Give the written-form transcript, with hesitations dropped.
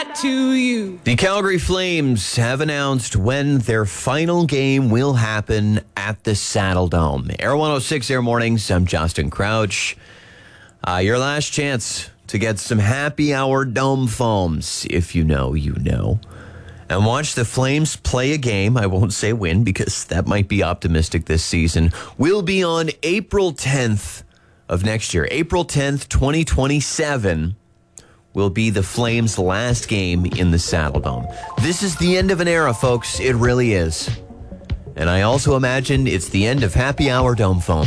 that to you. The Calgary Flames have announced when their final game will happen at the Saddle Dome. Air 106 Air Mornings, I'm Justin Crouch. Your last chance to get some happy hour dome foams. If you know, you know. And watch the Flames play a game. I won't say win because that might be optimistic this season. Will be on April 10th of next year. April 10th, 2027 will be the Flames' last game in the Saddle Dome. This is the end of an era, folks. It really is. And I also imagine it's the end of happy hour dome foam.